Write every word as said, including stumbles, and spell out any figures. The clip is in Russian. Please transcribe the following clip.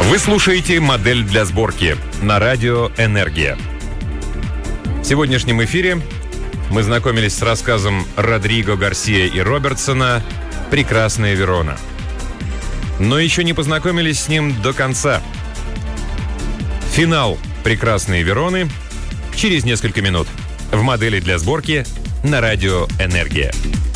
Вы слушаете «Модель для сборки» на радио «Энергия». В сегодняшнем эфире мы знакомились с рассказом Родриго Гарсия и Робертсона «Прекрасная Верона». Но еще не познакомились с ним до конца. Финал «Прекрасной Вероны» через несколько минут в «Модели для сборки» на радио «Энергия».